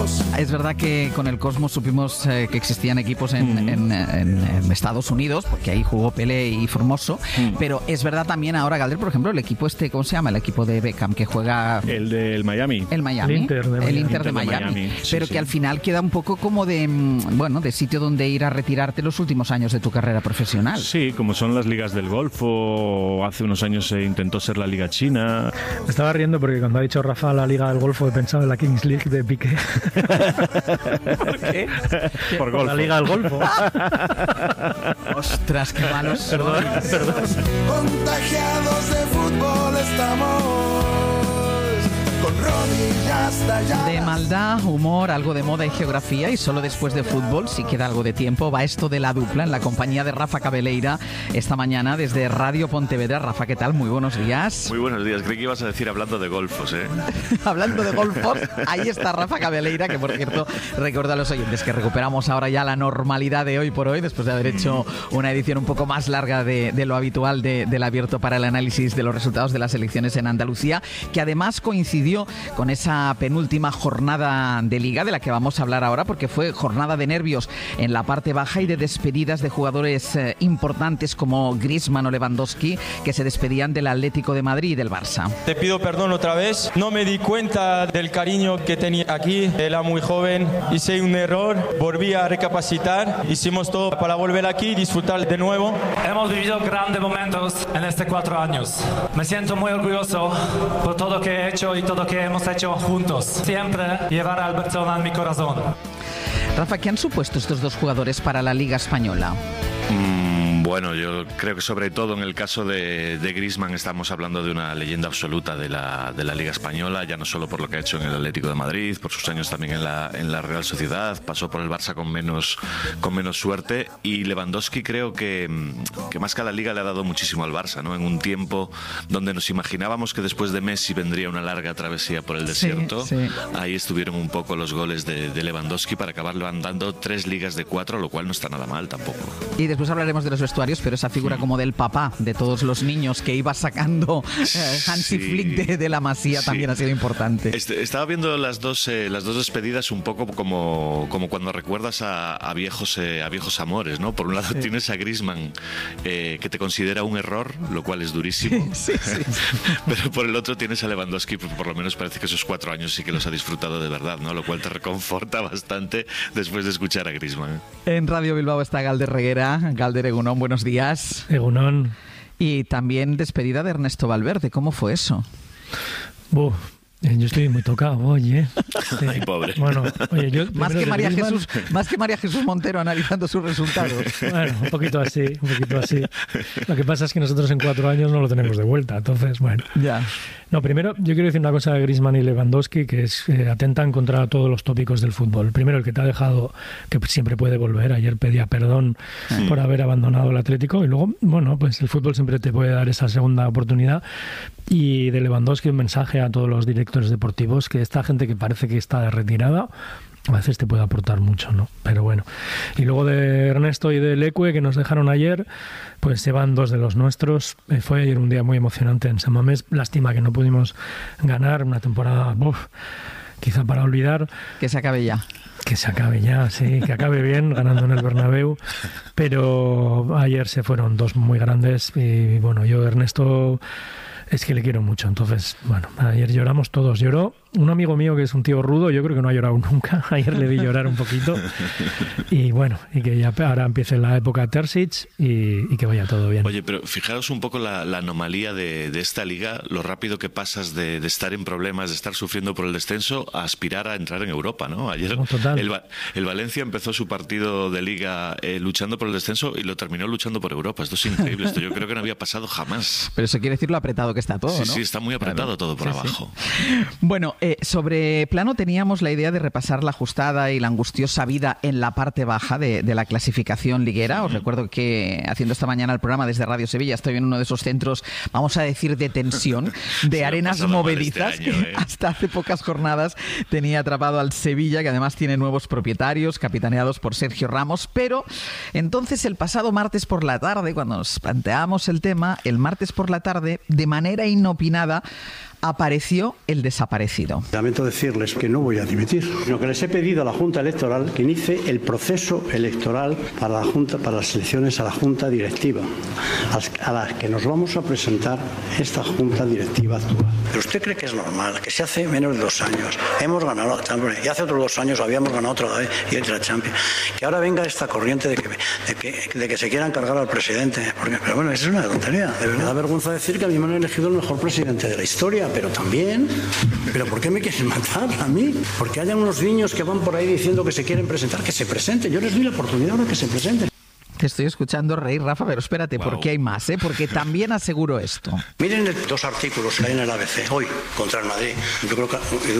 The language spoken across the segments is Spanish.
Cosmos. Es verdad que con el Cosmos supimos que existían equipos en Estados Unidos, porque ahí jugó Pelé y Formoso, pero es verdad también ahora, Galder, por ejemplo, el equipo ¿cómo se llama? El equipo de Beckham que juega... El del Miami. El Inter de Miami. Sí, pero que al final queda un poco como de sitio donde ir a retirarte los últimos años de tu carrera profesional. Sí, como son las ligas del Golfo, hace unos años se intentó ser la Liga China. Me estaba riendo porque cuando ha dicho Rafa la Liga del Golfo he pensado en la Kings League de Piqué. ¿Por qué? Por la Liga del Golfo. Ostras, qué malos. Perdón. Contagiados de fútbol estamos. Con rodillas talladas. De maldad, humor, algo de moda y geografía, y solo después de fútbol, si queda algo de tiempo, va esto de la dupla en la compañía de Rafa Cabeleira esta mañana desde Radio Pontevedra. Rafa, ¿qué tal? Muy buenos días. Muy buenos días. Creí que ibas a decir hablando de golfos, ¿eh? Hablando de golfos, ahí está Rafa Cabeleira, que por cierto, recuerda a los oyentes que recuperamos ahora ya la normalidad de hoy por hoy, después de haber hecho una edición un poco más larga de lo habitual del Abierto para el análisis de los resultados de las elecciones en Andalucía, que además coincidió con esa penúltima jornada de Liga de la que vamos a hablar ahora, porque fue jornada de nervios en la parte baja y de despedidas de jugadores importantes como Griezmann o Lewandowski, que se despedían del Atlético de Madrid y del Barça. Te pido perdón otra vez, no me di cuenta del cariño que tenía aquí, era muy joven, hice un error, volví a recapacitar, hicimos todo para volver aquí y disfrutar de nuevo. Hemos vivido grandes momentos en estos 4 años. Me siento muy orgulloso por todo lo que he hecho y todo lo que hemos hecho juntos. Siempre llevar al Barcelona en mi corazón. Rafa, ¿qué han supuesto estos dos jugadores para la Liga Española? Bueno, yo creo que sobre todo en el caso de Griezmann estamos hablando de una leyenda absoluta de la Liga Española, ya no solo por lo que ha hecho en el Atlético de Madrid, por sus años también en la Real Sociedad, pasó por el Barça con menos suerte, y Lewandowski creo que más que a la Liga le ha dado muchísimo al Barça, ¿no? En un tiempo donde nos imaginábamos que después de Messi vendría una larga travesía por el desierto, sí. Ahí estuvieron un poco los goles de Lewandowski para acabar levantando 3 ligas de 4, lo cual no está nada mal tampoco. Y después hablaremos de los vestuarios, pero esa figura como del papá de todos los niños que iba sacando Hansi Flick de la Masía también ha sido importante. Estaba viendo las dos despedidas un poco como cuando recuerdas a viejos amores, ¿no? Por un lado tienes a Griezmann que te considera un error, lo cual es durísimo. Sí. Pero por el otro tienes a Lewandowski, por lo menos parece que esos 4 años sí que los ha disfrutado de verdad, ¿no? Lo cual te reconforta bastante después de escuchar a Griezmann. En Radio Bilbao está Galder Reguera. Galder, Egunon, buenos días. Egunon. Y también despedida de Ernesto Valverde. ¿Cómo fue eso? Yo estoy muy tocado hoy, ¿eh? Sí. Ay, pobre. Bueno, oye, yo más que María Jesús Montero analizando sus resultados. Bueno, un poquito así. Lo que pasa es que nosotros en 4 años no lo tenemos de vuelta, entonces, bueno. Ya. No, primero yo quiero decir una cosa de Griezmann y Lewandowski, que es atentan contra todos los tópicos del fútbol. Primero, el que te ha dejado, que siempre puede volver. Ayer pedía perdón por haber abandonado el Atlético, y luego, bueno, pues el fútbol siempre te puede dar esa segunda oportunidad. Y de Lewandowski un mensaje a todos los directores deportivos, que esta gente que parece que está retirada a veces te puede aportar mucho, ¿no? Pero bueno. Y luego de Ernesto y de Leque, que nos dejaron ayer, pues se van 2 de los nuestros. Fue ayer un día muy emocionante en San Mamés. Lástima que no pudimos ganar una temporada, quizá para olvidar. Que se acabe ya. Que se acabe ya, sí, que acabe bien, ganando en el Bernabéu. Pero ayer se fueron 2 muy grandes y bueno, yo Ernesto es que le quiero mucho. Entonces, bueno, ayer lloramos todos. Lloró un amigo mío que es un tío rudo, yo creo que no ha llorado nunca. Ayer le vi llorar un poquito. Y bueno, y que ya ahora empiece la época Terzic y que vaya todo bien. Oye, pero fijaros un poco la anomalía de esta liga, lo rápido que pasas de estar en problemas, de estar sufriendo por el descenso, a aspirar a entrar en Europa, ¿no? Ayer el Valencia empezó su partido de liga luchando por el descenso y lo terminó luchando por Europa. Esto es increíble, esto yo creo que no había pasado jamás. Pero eso quiere decir lo apretado que está todo, ¿no? Sí, está muy apretado todo por abajo. Sí. Bueno, sobre plano teníamos la idea de repasar la ajustada y la angustiosa vida en la parte baja de la clasificación liguera. Os recuerdo que haciendo esta mañana el programa desde Radio Sevilla estoy en uno de esos centros, vamos a decir, de tensión, de arenas movedizas, que hasta hace pocas jornadas tenía atrapado al Sevilla, que además tiene nuevos propietarios, capitaneados por Sergio Ramos. Pero entonces el pasado martes por la tarde, cuando nos planteábamos el tema, el martes por la tarde, de manera inopinada, apareció el desaparecido. Lamento decirles que no voy a dimitir, sino que les he pedido a la Junta Electoral que inicie el proceso electoral para la Junta, para las elecciones a la Junta Directiva, a las que nos vamos a presentar esta Junta Directiva actual. ¿Pero usted cree que es normal que se hace menos de 2 años hemos ganado la Champions y hace otros 2 años habíamos ganado otra vez y otra Champions, que ahora venga esta corriente de que se quieran cargar al presidente? Pero bueno, eso es una tontería. De verdad, da vergüenza decir que a mí me han elegido el mejor presidente de la historia, pero también, ¿pero por qué me quieren matar a mí? Porque haya unos niños que van por ahí diciendo que se quieren presentar, que se presenten. Yo les doy la oportunidad ahora que se presenten. Te estoy escuchando reír, Rafa, pero espérate, wow. Porque hay más, Porque también aseguro esto. Miren 2 artículos que hay en el ABC hoy contra el Madrid. Yo creo que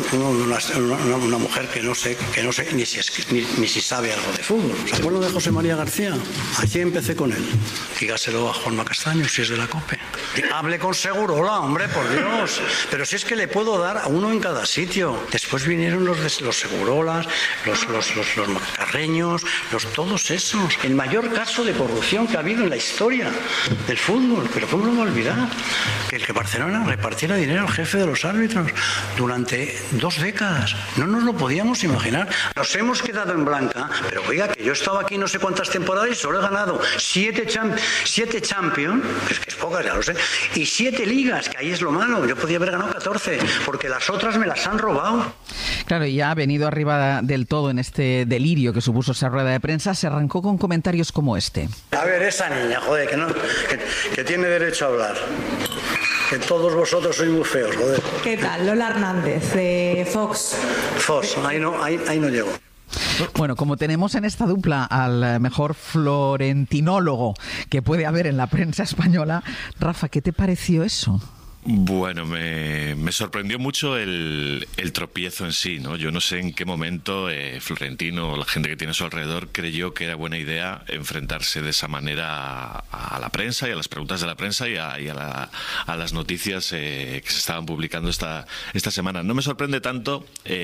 una mujer que no sé ni si sabe algo de fútbol. ¿Se acuerdan de José María García? Allí empecé con él. Dígaselo a Juanma Castaño, si es de la COPE. Hable con Segurola, hombre, por Dios. Pero si es que le puedo dar a uno en cada sitio. Después vinieron los Segurolas, los Macarreños, todos esos. El mayor caso de corrupción que ha habido en la historia del fútbol. Pero ¿cómo lo va a olvidar? Que el que Barcelona repartiera dinero al jefe de los árbitros durante 2 décadas. No nos lo podíamos imaginar. Nos hemos quedado en blanca, pero oiga, que yo he estado aquí no sé cuántas temporadas y solo he ganado 7 Champions, que es pocas, ya lo sé, y 7 ligas, que ahí es lo malo. Yo podía haber ganado 14, porque las otras me las han robado. Claro, y ya ha venido arriba del todo en este delirio que supuso esa rueda de prensa. Se arrancó con comentarios como este. A ver, esa niña, joder, que tiene derecho a hablar. Que todos vosotros sois muy feos, joder. ¿Qué tal? Lola Hernández, de Fox. Fox, ahí no llego. Bueno, como tenemos en esta dupla al mejor florentinólogo que puede haber en la prensa española, Rafa, ¿qué te pareció eso? Bueno, me sorprendió mucho el tropiezo en sí, ¿no? Yo no sé en qué momento Florentino o la gente que tiene a su alrededor creyó que era buena idea enfrentarse de esa manera a la prensa y a las preguntas de la prensa y a las noticias que se estaban publicando esta semana. No me sorprende tanto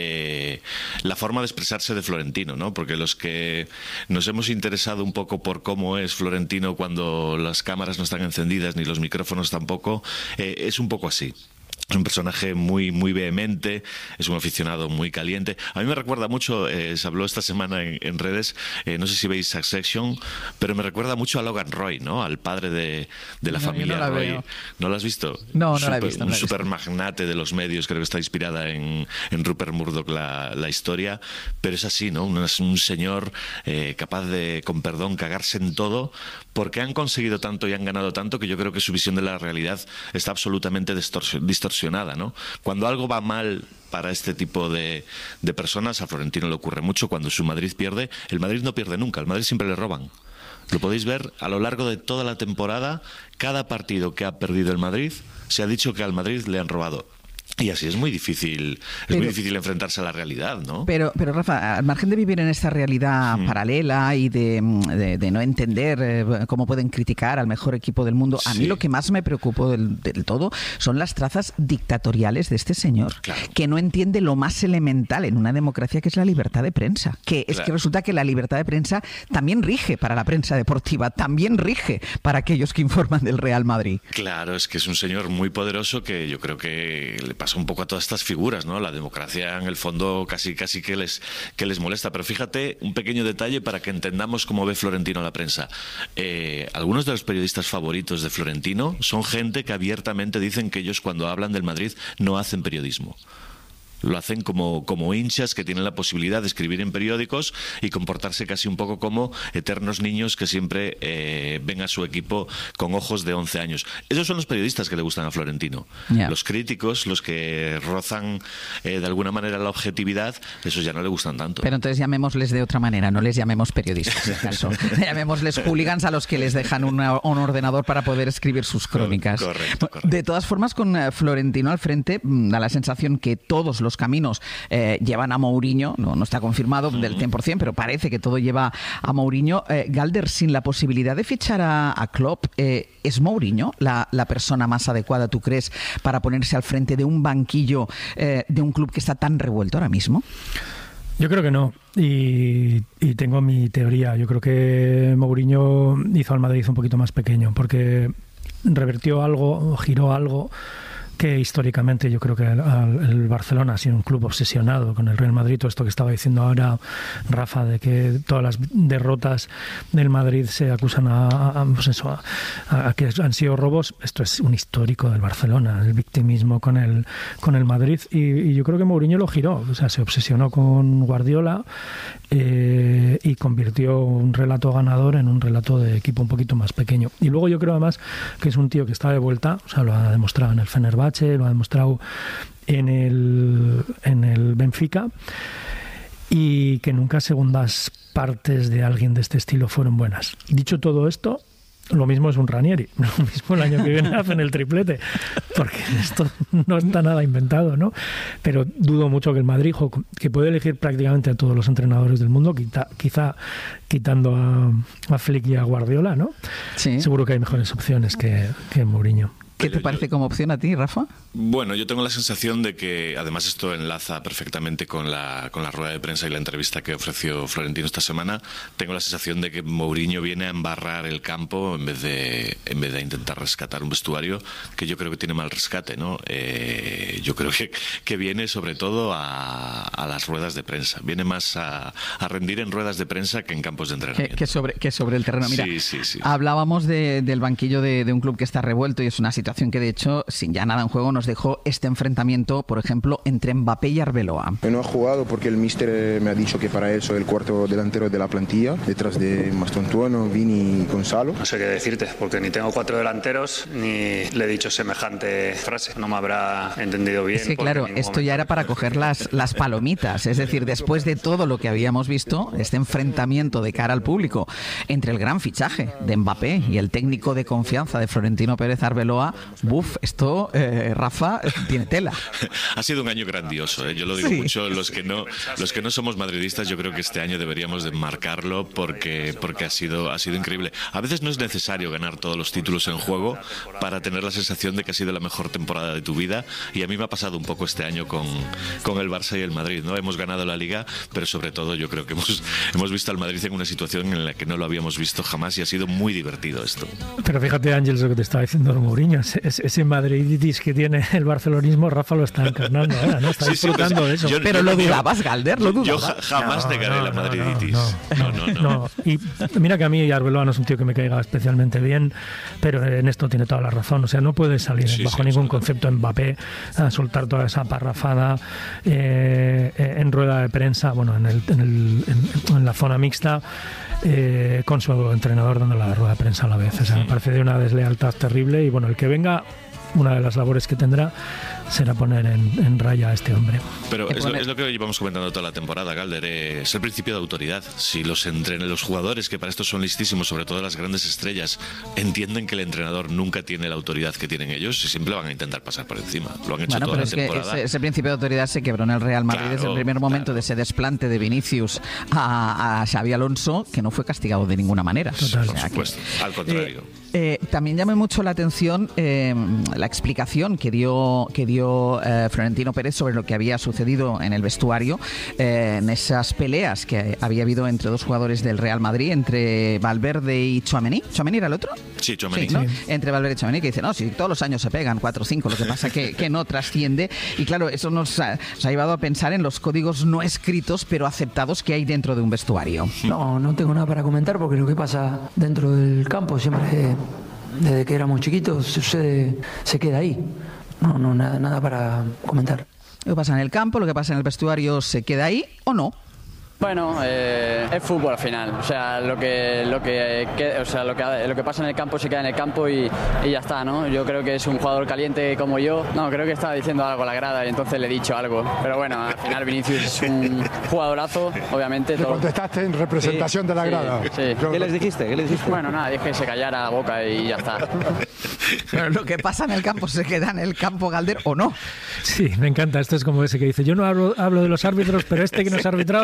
la forma de expresarse de Florentino, ¿no? Porque los que nos hemos interesado un poco por cómo es Florentino cuando las cámaras no están encendidas ni los micrófonos tampoco, es un poco así. Es un personaje muy vehemente, es un aficionado muy caliente. A mí me recuerda mucho, se habló esta semana en redes, no sé si veis Succession, pero me recuerda mucho a Logan Roy, ¿no? Al padre de la familia Roy. Veo. ¿No lo has visto? No la he visto. Un super magnate de los medios, creo que está inspirada en Rupert Murdoch la historia, pero es así, ¿no? Un señor capaz de, con perdón, cagarse en todo, porque han conseguido tanto y han ganado tanto que yo creo que su visión de la realidad está absolutamente distorsionada, ¿no? Cuando algo va mal para este tipo de personas, a Florentino le ocurre mucho. Cuando su Madrid pierde, el Madrid no pierde nunca, el Madrid siempre le roban. Lo podéis ver a lo largo de toda la temporada. Cada partido que ha perdido el Madrid se ha dicho que al Madrid le han robado. Y así es muy difícil, muy difícil enfrentarse a la realidad, ¿no? Pero Rafa, al margen de vivir en esta realidad paralela y de no entender cómo pueden criticar al mejor equipo del mundo, a mí lo que más me preocupó del todo son las trazas dictatoriales de este señor, que no entiende lo más elemental en una democracia, que es la libertad de prensa. Que es que resulta que la libertad de prensa también rige para la prensa deportiva, también rige para aquellos que informan del Real Madrid. Claro, es que es un señor muy poderoso que yo creo que le pasa un poco a todas estas figuras, ¿no? La democracia en el fondo casi que les molesta. Pero fíjate, un pequeño detalle para que entendamos cómo ve Florentino la prensa. Algunos de los periodistas favoritos de Florentino son gente que abiertamente dicen que ellos, cuando hablan del Madrid, no hacen periodismo. Lo hacen como hinchas que tienen la posibilidad de escribir en periódicos y comportarse casi un poco como eternos niños que siempre ven a su equipo con ojos de 11 años. Esos son los periodistas que le gustan a Florentino. Los críticos, los que rozan de alguna manera la objetividad, esos ya no le gustan tanto. Pero entonces llamémosles de otra manera, no les llamemos periodistas. Llamémosles hooligans a los que les dejan un ordenador para poder escribir sus crónicas. Correcto. De todas formas, con Florentino al frente, da la sensación que todos los caminos llevan a Mourinho. No está confirmado del 100%, pero parece que todo lleva a Mourinho. Galder, sin la posibilidad de fichar a Klopp, ¿es Mourinho la persona más adecuada, tú crees, para ponerse al frente de un banquillo de un club que está tan revuelto ahora mismo? Yo creo que no, y tengo mi teoría. Yo creo que Mourinho hizo al Madrid un poquito más pequeño, porque revertió algo, giró algo que históricamente yo creo que el Barcelona ha sido un club obsesionado con el Real Madrid. Todo esto que estaba diciendo ahora Rafa, de que todas las derrotas del Madrid se acusan a que han sido robos. Esto es un histórico del Barcelona, el victimismo con el Madrid, y yo creo que Mourinho lo giró, o sea, se obsesionó con Guardiola y convirtió un relato ganador en un relato de equipo un poquito más pequeño. Y luego yo creo además que es un tío que está de vuelta, o sea, lo ha demostrado en el Fenerbahce, lo ha demostrado en el Benfica, y que nunca segundas partes de alguien de este estilo fueron buenas. Dicho todo esto, lo mismo es un Ranieri, lo mismo el año que viene hacen el triplete, porque esto no está nada inventado, ¿no? Pero dudo mucho que el Madrid, que puede elegir prácticamente a todos los entrenadores del mundo, quizá quitando a Flick y a Guardiola, ¿no? Sí. Seguro que hay mejores opciones que Mourinho. ¿Qué te parece como opción a ti, Rafa? Bueno, yo tengo la sensación de que, además esto enlaza perfectamente con la rueda de prensa y la entrevista que ofreció Florentino esta semana, tengo la sensación de que Mourinho viene a embarrar el campo en vez de intentar rescatar un vestuario que yo creo que tiene mal rescate, ¿no? Yo creo que viene sobre todo a las ruedas de prensa, viene más a rendir en ruedas de prensa que en campos de entrenamiento. Que sobre el terreno. Mira, sí. Hablábamos del banquillo de un club que está revuelto, y es una situación que, de hecho, sin ya nada en juego, nos dejó este enfrentamiento, por ejemplo, entre Mbappé y Arbeloa. No ha jugado porque el míster me ha dicho que para él soy el cuarto delantero de la plantilla, detrás de Mastontuono, Vini y Gonzalo. No sé qué decirte, porque ni tengo 4 delanteros, ni le he dicho semejante frase. No me habrá entendido bien. Es que, claro, esto ya era para coger las palomitas. Es decir, después de todo lo que habíamos visto, este enfrentamiento de cara al público entre el gran fichaje de Mbappé y el técnico de confianza de Florentino Pérez, Arbeloa, esto, Rafa, tiene tela. Ha sido un año grandioso, ¿eh? Yo lo digo mucho, los que no somos madridistas, yo creo que este año deberíamos de marcarlo porque ha sido increíble. A veces no es necesario ganar todos los títulos en juego para tener la sensación de que ha sido la mejor temporada de tu vida, y a mí me ha pasado un poco este año con el Barça y el Madrid, ¿no? Hemos ganado la Liga, pero sobre todo yo creo que hemos visto al Madrid en una situación en la que no lo habíamos visto jamás, y ha sido muy divertido esto. Pero fíjate, Ángel, lo que te estaba diciendo Mourinho, ese madriditis que tiene el barcelonismo, Rafa lo está encarnando ahora, ¿no? Está disfrutando de eso. Pero lo dudabas, Galder, lo dudabas. Yo jamás negaré la madriditis. No. Y mira que a mí Arbeloa no es un tío que me caiga especialmente bien, pero en esto tiene toda la razón. O sea, no puede salir bajo ningún concepto Mbappé a soltar toda esa parrafada en rueda de prensa, bueno, en la zona mixta, con su entrenador dando la rueda de prensa a la vez. O sea, me parece de una deslealtad terrible, y bueno, el que venga, una de las labores que tendrá será poner en raya a este hombre. Pero es lo que llevamos comentando toda la temporada, Galder, es el principio de autoridad. Si los jugadores, que para esto son listísimos, sobre todo las grandes estrellas, entienden que el entrenador nunca tiene la autoridad que tienen ellos, y siempre van a intentar pasar por encima. Lo han hecho toda la temporada. Que ese principio de autoridad se quebró en el Real Madrid desde el primer momento de ese desplante de Vinicius a Xabi Alonso, que no fue castigado de ninguna manera. Total. Por supuesto, al contrario. También llamé mucho la atención la explicación que dio Florentino Pérez sobre lo que había sucedido en el vestuario, en esas peleas que había habido entre dos jugadores del Real Madrid, entre Valverde y Tchouaméni. ¿Tchouaméni era el otro? Sí, Tchouaméni. Sí, ¿no? Entre Valverde y Tchouaméni, que dice, no, si todos los años se pegan 4 o 5, lo que pasa que no trasciende. Y claro, eso nos ha llevado a pensar en los códigos no escritos pero aceptados que hay dentro de un vestuario. No tengo nada para comentar, porque lo que pasa dentro del campo siempre, desde que éramos chiquitos, sucede, se queda ahí. No, nada para comentar. Lo que pasa en el campo, lo que pasa en el vestuario, ¿se queda ahí o no? Bueno, es fútbol al final. O sea, lo que pasa en el campo se queda en el campo y ya está, ¿no? Yo creo que es un jugador caliente como yo. No, creo que estaba diciendo algo a la grada y entonces le he dicho algo. Pero bueno, al final Vinicius es un jugadorazo, obviamente. ¿Le contestaste en representación de la grada? Sí. ¿Qué les dijiste? Bueno, nada, dije que se callara la boca y ya está. Pero lo que pasa en el campo se queda en el campo, Galder, ¿o no? Sí, me encanta. Esto es como ese que dice, yo no hablo de los árbitros, pero este que nos ha arbitrado es un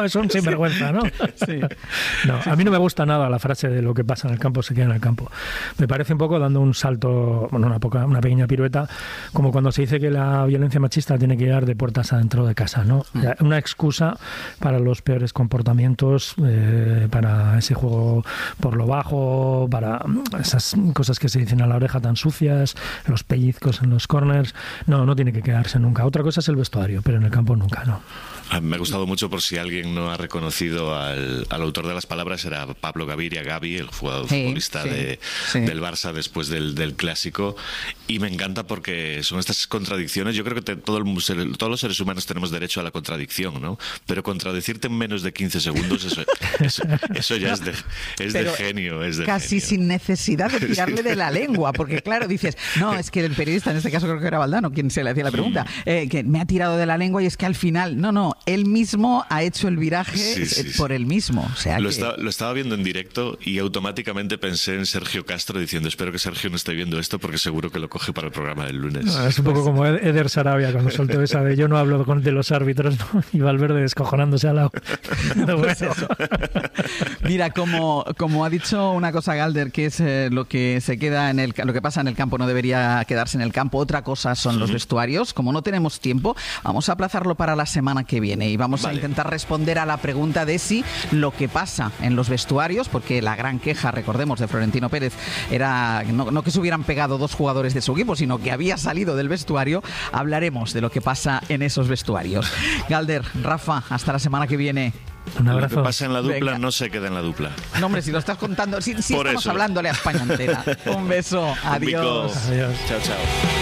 vergüenza, ¿no? Sí. No, a mí no me gusta nada la frase de lo que pasa en el campo se queda en el campo. Me parece un poco dando un salto, bueno, una pequeña pirueta, como cuando se dice que la violencia machista tiene que llegar de puertas adentro de casa, ¿no? Una excusa para los peores comportamientos, para ese juego por lo bajo, para esas cosas que se dicen a la oreja tan sucias, los pellizcos en los corners. No tiene que quedarse nunca. Otra cosa es el vestuario, pero en el campo nunca, ¿no? Me ha gustado mucho, por si alguien no ha reconocido al autor de las palabras, era Pablo Gaviria, Gavi, el jugador futbolista del Barça después del Clásico, y me encanta porque son estas contradicciones. Yo creo que todos los seres humanos tenemos derecho a la contradicción, ¿no? Pero contradecirte en menos de 15 segundos, eso ya es de genio. Casi sin necesidad de tirarle de la lengua, porque claro, dices, no, es que el periodista, en este caso creo que era Valdano quien se le hacía la pregunta, que me ha tirado de la lengua, y es que al final, no, él mismo ha hecho el viraje por él mismo. O sea, lo estaba viendo en directo y automáticamente pensé en Sergio Castro diciendo, espero que Sergio no esté viendo esto porque seguro que lo coge para el programa del lunes. No, es un poco como Eder Sarabia cuando soltó esa de yo no hablo de los árbitros, ¿no? Y Valverde descojonándose al lado. Pues eso. Mira, como ha dicho una cosa Galder, que es lo que se queda lo que pasa en el campo no debería quedarse en el campo. Otra cosa son los vestuarios. Como no tenemos tiempo, vamos a aplazarlo para la semana que viene y vamos a intentar responder a la pregunta de si lo que pasa en los vestuarios, porque la gran queja, recordemos, de Florentino Pérez era no que se hubieran pegado dos jugadores de su equipo, sino que había salido del vestuario. Hablaremos de lo que pasa en esos vestuarios. Galder, Rafa, hasta la semana que viene. Un abrazo. Lo que pasa en la dupla no se queda en la dupla. No, hombre, si lo estás contando, si estamos hablándole a España entera. Un beso, adiós. Adiós. Chao.